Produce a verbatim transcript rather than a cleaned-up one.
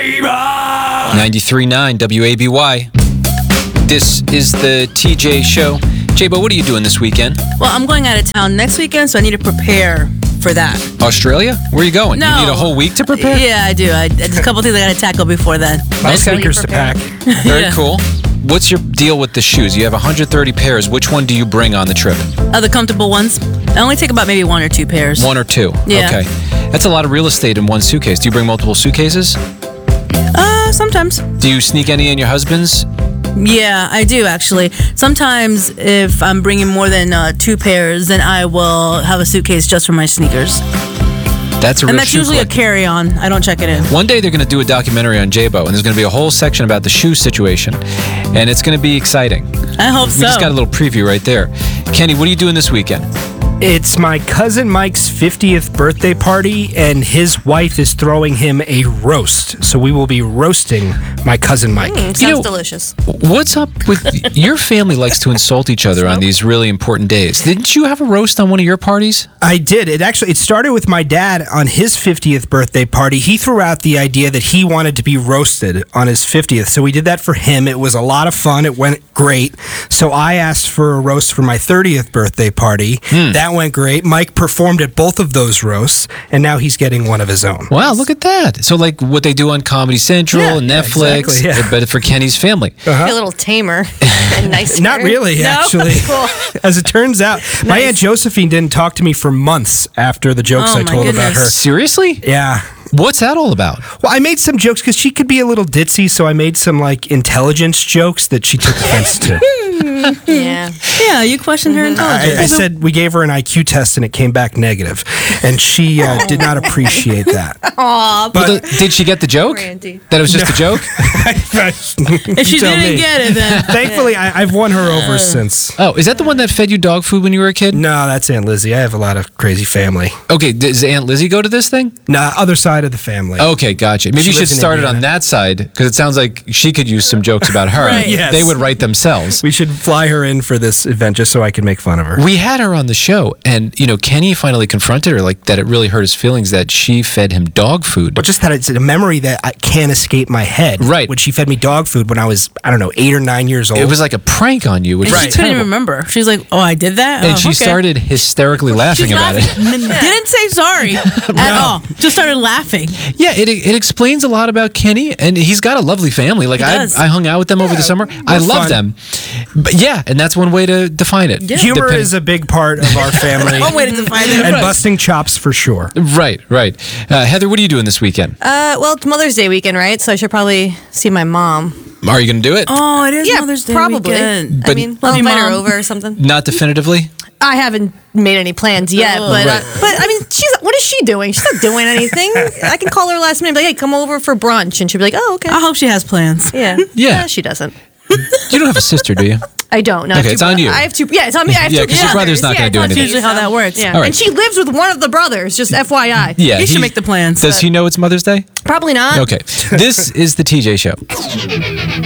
J-Bo! ninety-three point nine W A B Y. This is the T J Show. J-Bo, what are you doing this weekend? Well, I'm going out of town next weekend, so I need to prepare for that. Australia? Where are you going? No. You need a whole week to prepare? Yeah, I do. I, there's a couple things I got to tackle before then. My Okay. sneakers to pack. Very Yeah. cool. What's your deal with the shoes? You have one hundred thirty pairs. Which one do you bring on the trip? Uh, the comfortable ones. I only take about maybe one or two pairs. One or two? Yeah. Okay. That's a lot of real estate in one suitcase. Do you bring multiple suitcases? Uh, sometimes. Do you sneak any in your husband's? Yeah, I do actually. Sometimes if I'm bringing more than uh, two pairs, then I will have a suitcase just for my sneakers. That's a real And that's shoe usually collector. a carry-on. I don't check it in. One day they're going to do a documentary on J-Bo, and there's going to be a whole section about the shoe situation. And it's going to be exciting. I hope We so. just got a little preview right there. Kenny, what are you doing this weekend? It's my cousin Mike's fiftieth birthday party, and his wife is throwing him a roast. So we will be roasting my cousin Mike. Sounds You know- delicious. What's up with your family likes to insult each other on these really important days? Didn't you have a roast on one of your parties? I did. It actually it started with my dad on his fiftieth birthday party. He threw out the idea that he wanted to be roasted on his fiftieth. So we did that for him. It was a lot of fun. It went great. So I asked for a roast for my thirtieth birthday party. That went great. Mike performed at both of those roasts, and now he's getting one of his own. Wow, look at that. So like what they do on Comedy Central Yeah, and yeah, Netflix, exactly, yeah. but for Kenny's family. A little tamer and nicer. Not really, No? actually. Cool. As it turns out, my Aunt Josephine didn't talk to me for months after the jokes Oh, I my told about goodness. her. Seriously? Yeah. What's that all about? Well, I made some jokes because she could be a little ditzy, so I made some like intelligence jokes that she took offense to. Yeah. Yeah, you questioned her intelligence. I, I said we gave her an I Q test and it came back negative, and she uh, did not appreciate that. Aw, Well, the- did she get the joke? Randy. That it was just a joke? if she tell didn't me. get it, then Thankfully, I, I've won her over since. Oh, is that the one that fed you dog food when you were a kid? No, that's Aunt Lizzie. I have a lot of crazy family. Okay, does Aunt Lizzie go to this thing? Nah, other side of the family. Okay, gotcha. Maybe She you should lives in start it Indiana. on that side because it sounds like she could use some jokes about her. Right. Yes. They would write themselves. We should fly her in for this event just so I can make fun of her. We had her on the show, and you know, Kenny finally confronted her like that. It really hurt his feelings that she fed him dog food. But just that it's a memory that I can't escape my head. Right. When she fed me dog food when I was, I don't know, eight or nine years old. It was like a prank on you, which and was she couldn't terrible. even remember. She was like, "Oh, I did that," And oh, she okay. started hysterically laughing She's about laughing. it. Didn't say sorry at all. Just started laughing. Yeah, it it explains a lot about Kenny, and he's got a lovely family. Like He I, does. I hung out with them over the summer. I love fun. them. But yeah, and that's one way to define it. Yeah. Humor Depend- is a big part of our family. One way to define it. And busting chops for sure. Right, right. Uh, Heather, what are you doing this weekend? Uh, well, it's Mother's Day weekend, right? So I should probably see my mom. Are you going to do it? Oh, it is yeah, Mother's Day probably. weekend. I But- mean, Love I'll you, invite her Mom. over or something. Not definitively. I haven't made any plans yet, Oh. but Right. uh, but I mean, she's what is she doing? She's not doing anything. I can call her last minute, and be like, "Hey, come over for brunch," and she'll be like, "Oh, okay." I hope she has plans. Yeah, Yeah. she doesn't. You don't have a sister, do you? I don't. No, I have Okay, two it's on bro- you. I have two. Yeah, it's on me. I have Yeah, two 'cause your brother's not gonna Yeah, do it's on anything. me, That's usually how that works. Yeah, All right. and she lives with one of the brothers. Just F Y I. Yeah. You should he- make the plans. Does he know it's Mother's Day? Probably not. Okay. This is the T J Show.